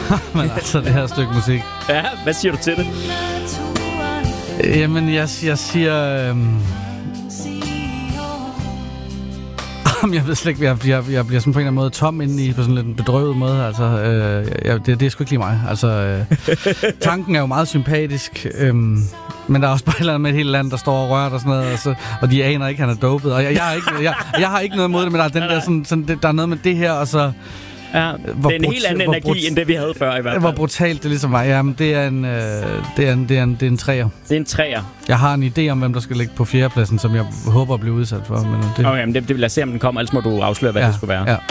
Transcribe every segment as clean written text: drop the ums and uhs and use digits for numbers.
Men altså, det her stykke musik. Ja, hvad siger du til det? Jamen, jeg siger... Jeg ved slet ikke, jeg bliver sådan på en eller anden måde tom indeni på sådan lidt en bedrøvet måde. Altså, det er sgu ikke lige mig. Altså, tanken er jo meget sympatisk, men der er også bare et eller andet med et helt land, der står og rører og sådan noget, og de aner ikke, han er dopet. Og jeg har ikke noget imod det, men der er den der sådan, der er noget med det her, og så... Ja, det er en helt anden energi, end det vi havde før i hvert fald. Hvor brutalt det ligesom var. Jamen, det er en træer. Det er en træer. Jeg har en idé om, hvem der skal ligge på fjerdepladsen, som jeg håber at blive udsat for. Men det... Okay, men det vil jeg se, om den kommer, ellers må du afsløre, hvad det skulle være. Ja.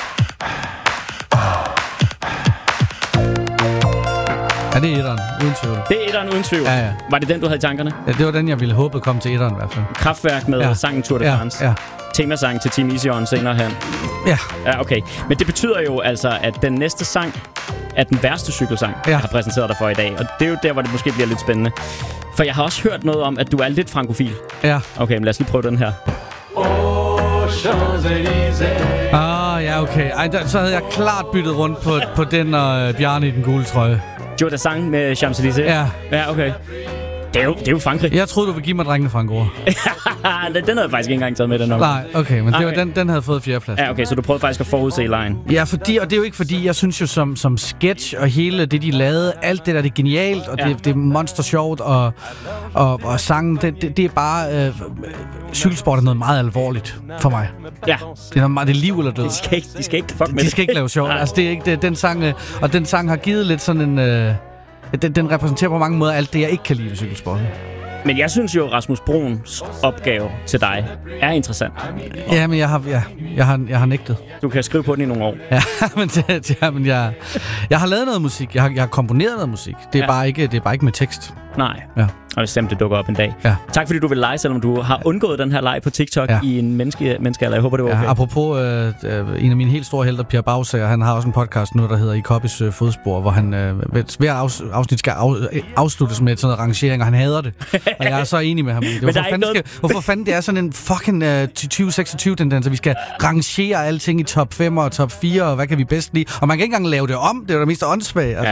Ja, det er etteren, uden tvivl. Det er etteren, uden tvivl? Ja. Var det den, du havde i tankerne? Ja, det var den, jeg ville håbe kom til etteren i hvert fald. Kraftværk med sangen Tour de France. Ja. Temasang til Team Easy On senere her. Ja, okay. Men det betyder jo altså, at den næste sang er den værste cykelsang, jeg har præsenteret dig for i dag. Og det er jo der, hvor det måske bliver lidt spændende. For jeg har også hørt noget om, at du er lidt frankofil. Ja. Okay, men lad os lige prøve den her. Ja, okay. Så havde jeg klart byttet rundt på den og Bjarne i den gule trøje. Joe Dassin med Champs-Élysées? Ja, okay. Det er jo Frankrig. Jeg troede, du ville give mig drengene fra en ord. Den havde jeg faktisk ikke engang taget med den. Nej, okay, men det var den havde fået fjerdeplads. Ja, okay, så du prøvede faktisk at forudse lejen. Ja, og det er jo ikke fordi, jeg synes jo som sketch og hele det, de lavede, alt det der, det er genialt, og det er monster sjovt, og sangen, det er bare... cykelsport er noget meget alvorligt for mig. Ja. Det er liv eller død. De skal ikke fuck med det. De skal ikke lave sjov. Altså, det er ikke den sang, og den sang har givet lidt sådan en... Den repræsenterer på mange måder alt det, jeg ikke kan lide ved cykelsporten. Men jeg synes jo, Rasmus Bruns opgave til dig er interessant. Ja, men jeg har nægtet. Du kan skrive på den i nogle år. Ja, men jeg har lavet noget musik. Jeg har komponeret noget musik. Det er bare ikke med tekst. Nej. Ja. Og bestemt, det dukker op en dag. Ja. Tak fordi du vil lege, selvom du har undgået den her leg på TikTok i en menneskealder. Jeg håber, det var okay. Apropos en af mine helt store helter, Pierre Baugsager, han har også en podcast nu, der hedder I Koppis Fodspor, hvor han hver afsnit skal afsluttes med sådan en rangering, og han hader det. Og jeg er så enig med ham. Hvorfor fanden det er sådan en fucking 2026-tendens, at vi skal rangere alting i top 5 og top 4, og hvad kan vi bedst lide? Og man kan ikke engang lave det om. Det er jo det mest åndssvage. Altså.